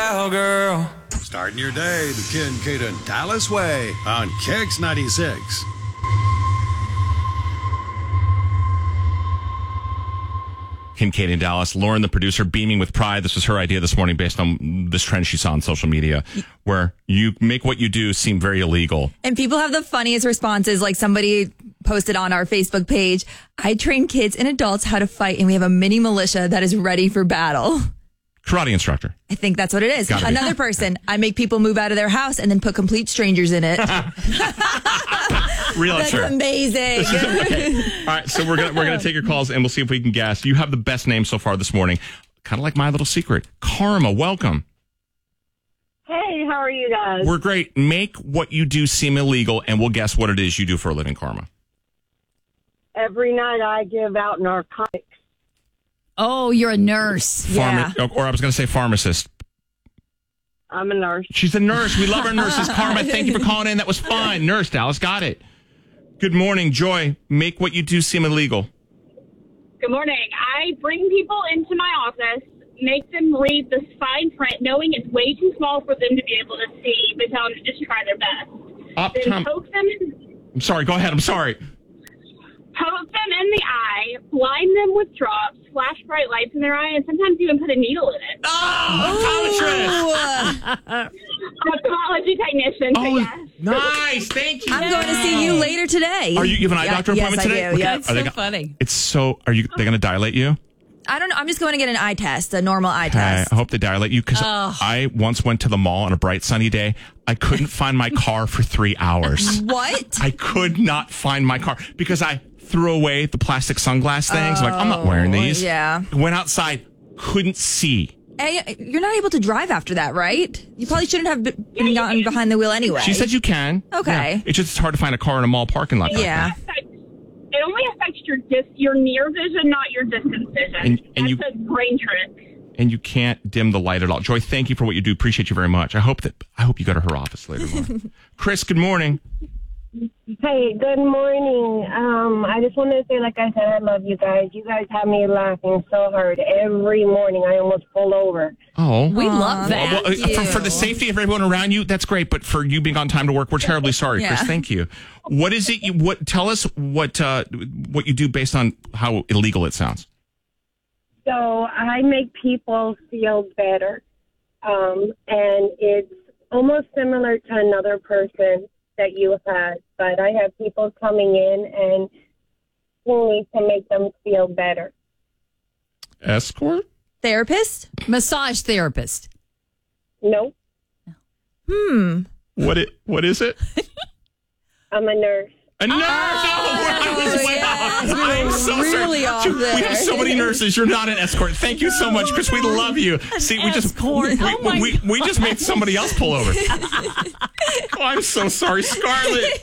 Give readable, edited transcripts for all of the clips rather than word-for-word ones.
cowgirl. Starting your day the Kincaid and Dallas way on Kicks 96. Kincaid in Dallas. Lauren, the producer, beaming with pride. This was her idea this morning based on this trend she saw on social media where you make what you do seem very illegal. And people have the funniest responses. Like somebody posted on our Facebook page, I train kids and adults how to fight, and we have a mini militia that is ready for battle. Karate instructor. I think that's what it is. Another person, I make people move out of their house and then put complete strangers in it. Realtor. That's amazing. Okay. All right, so we're gonna take your calls and we'll see if we can guess. You have the best name so far this morning. Kind of like my little secret. Karma, welcome. Hey, how are you guys? We're great. Make what you do seem illegal, and we'll guess what it is you do for a living, Karma. Every night I give out narcotics. Oh, you're a nurse. Or I was going to say pharmacist. I'm a nurse. She's a nurse. We love our nurses. Karma, thank you for calling in. That was fun. Nurse, Dallas, got it. Good morning, Joy. Make what you do seem illegal. Good morning. I bring people into my office, make them read the fine print, knowing it's way too small for them to be able to see, but tell them to just try their best. Then poke them in. I'm sorry. Go ahead. I'm sorry. Poke them in the eye, blind them with drops, flash bright lights in their eye, and sometimes even put a needle in it. Oh, optometrist! Ophthalmology technician. Oh, yes. Nice. Thank you. I'm going to see you later today. You have an eye doctor appointment today? Yes, I do. That's so funny. It's so. They going to dilate you? I don't know. I'm just going to get an eye test, a normal eye test. I hope they dilate you because I once went to the mall on a bright sunny day. I couldn't find my car for 3 hours. What? I could not find my car because I threw away the plastic sunglass things. I'm like, I'm not wearing these. Yeah. Went outside, couldn't see. Hey, you're not able to drive after that, right? You probably shouldn't have been gotten behind the wheel anyway. She said you can. Okay. Yeah. It's just hard to find a car in a mall parking lot. Yeah. It only affects your near vision, not your distance vision. And That's a brain trick. And you can't dim the light at all. Joy, thank you for what you do. Appreciate you very much. I hope you go to her office later on. Chris, good morning. Hey, good morning. I just wanted to say, like I said, I love you guys. You guys have me laughing so hard every morning. I almost pull over. Oh, we love that. Well, for the safety of everyone around you, that's great. But for you being on time to work, we're terribly sorry, Chris. Thank you. What is it? Tell us what you do based on how illegal it sounds. So I make people feel better, and it's almost similar to another person that you had, but I have people coming in and need to make them feel better. Escort? Therapist? Massage therapist? Nope. What is it? I'm a nurse. A nurse! I'm so really sorry. off there. We have so many nurses. You're not an escort. Thank you so much, Chris. We love you. See, we just made somebody else pull over. Oh, I'm so sorry, Scarlett.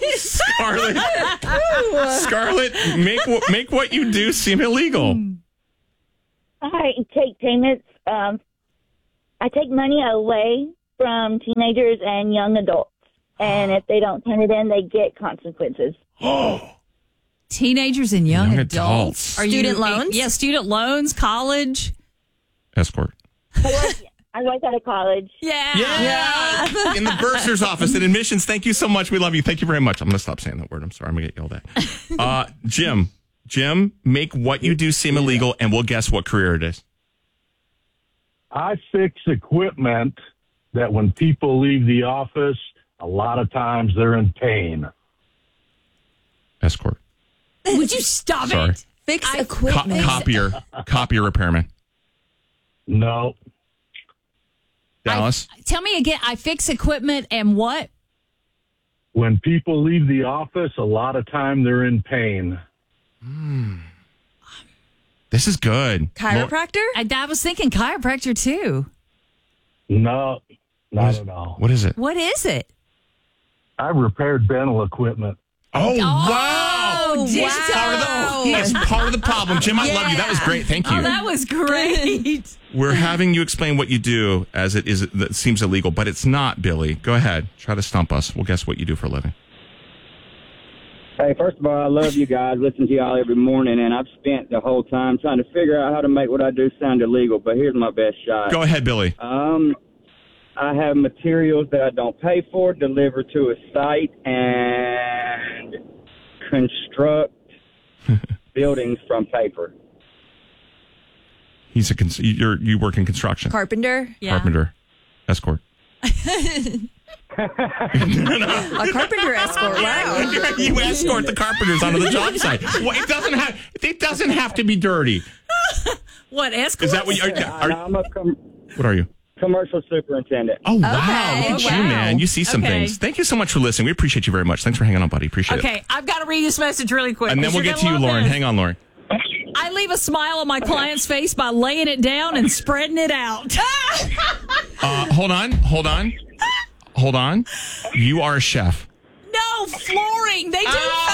Scarlett, make what you do seem illegal. I take payments. I take money away from teenagers and young adults, and if they don't turn it in, they get consequences. Oh. Teenagers and young adults. Are student loans? Yeah, student loans, college. Escort. I worked out of college. Yeah. In the bursar's office at admissions. Thank you so much. We love you. Thank you very much. I'm going to stop saying that word. I'm sorry. I'm going to get yelled at. Jim, make what you do seem illegal, and we'll guess what career it is. I fix equipment that when people leave the office, a lot of times they're in pain. Escort. Would you stop Sorry. it? Fix equipment. Copier repairman. No. Dallas? Tell me again, I fix equipment and what? When people leave the office, a lot of time they're in pain. This is good. Chiropractor? I was thinking chiropractor too. No, not at all. What is it? What is it? I repaired dental equipment. Oh, wow. Wow. Part of the problem. Jim, I love you. That was great. Thank you. Oh, that was great. We're having you explain what you do as it is. That seems illegal, but it's not, Billy. Go ahead. Try to stump us. We'll guess what you do for a living. Hey, first of all, I love you guys. Listen to y'all every morning, and I've spent the whole time trying to figure out how to make what I do sound illegal, but here's my best shot. Go ahead, Billy. I have materials that I don't pay for delivered to a site and construct buildings from paper. He's you work in construction. Carpenter. Yeah. Carpenter. Escort. A carpenter escort. Wow. You escort the carpenters onto the job site. Well, it doesn't have to be dirty. What, escort? Is that what you are? What are you? Commercial superintendent. Oh, wow. Okay. Look at you, man. You see some things. Thank you so much for listening. We appreciate you very much. Thanks for hanging on, buddy. Appreciate it. Okay, I've got to read this message really quick. And then we'll get to you, Lauren. Hang on, Lauren. I leave a smile on my client's face by laying it down and spreading it out. Hold on. You are a chef. No, flooring. They do.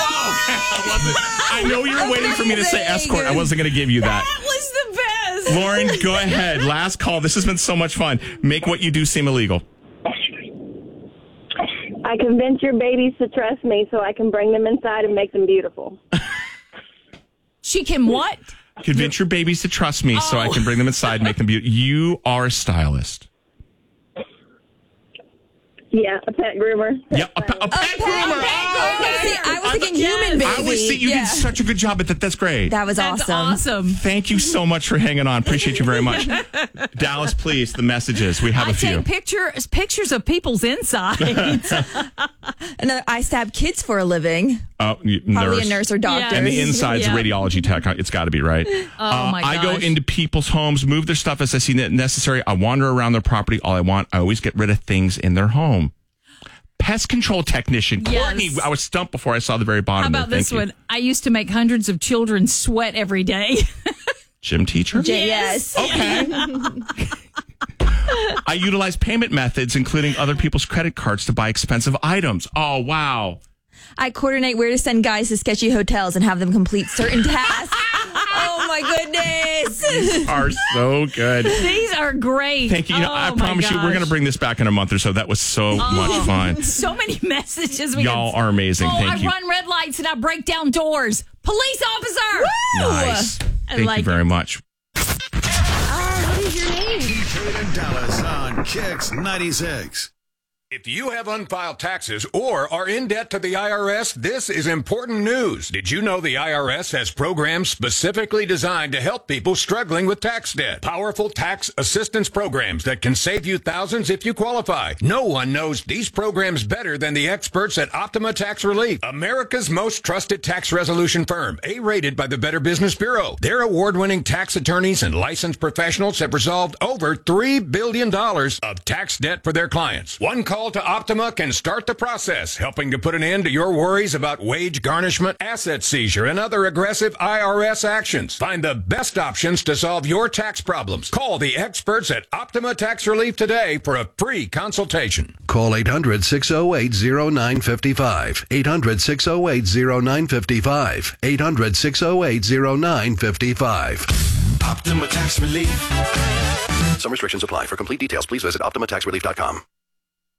I know you were waiting for me to say escort. I wasn't going to give you that. That was the best. Lauren, go ahead. Last call. This has been so much fun. Make what you do seem illegal. I convince your babies to trust me so I can bring them inside and make them beautiful. She can what? Convince your babies to trust me so I can bring them inside and make them beautiful. You are a stylist. Yeah, a pet groomer. Yeah, a pet groomer. See, I was thinking human baby. I always think you did such a good job at that. That's great. That was awesome. Thank you so much for hanging on. Appreciate you very much. Dallas, please, the messages. We have a few. I take pictures of people's insides. And I stab kids for a living. Probably a nurse or doctor. And the inside's radiology tech. It's got to be, right? Oh, my gosh. I go into people's homes, move their stuff as I see necessary. I wander around their property. All I want, I always get rid of things in their home. Pest control technician. Yes. Courtney, I was stumped before I saw the very bottom. How about this one? I used to make hundreds of children sweat every day. Gym teacher? Yes. Okay. I utilize payment methods, including other people's credit cards to buy expensive items. Oh, wow. I coordinate where to send guys to sketchy hotels and have them complete certain tasks. Oh, my goodness. These are so good. These are great. Thank you. I promise you, we're going to bring this back in a month or so. That was so much fun. So many messages. Y'all are amazing. Thank you. I run red lights and I break down doors. Police officer. Woo! Nice. Thank you very much. What is your name? Kate and Dallas on Kicks 96. If you have unfiled taxes or are in debt to the IRS, this is important news. Did you know the IRS has programs specifically designed to help people struggling with tax debt? Powerful tax assistance programs that can save you thousands if you qualify. No one knows these programs better than the experts at Optima Tax Relief, America's most trusted tax resolution firm, A-rated by the Better Business Bureau. Their award-winning tax attorneys and licensed professionals have resolved over $3 billion of tax debt for their clients. One call to Optima can start the process, helping to put an end to your worries about wage garnishment, asset seizure, and other aggressive IRS actions. Find the best options to solve your tax problems. Call the experts at Optima Tax Relief today for a free consultation. Call 800-608-0955. 800-608-0955. 800-608-0955. Optima Tax Relief. Some restrictions apply. For complete details, please visit OptimaTaxRelief.com.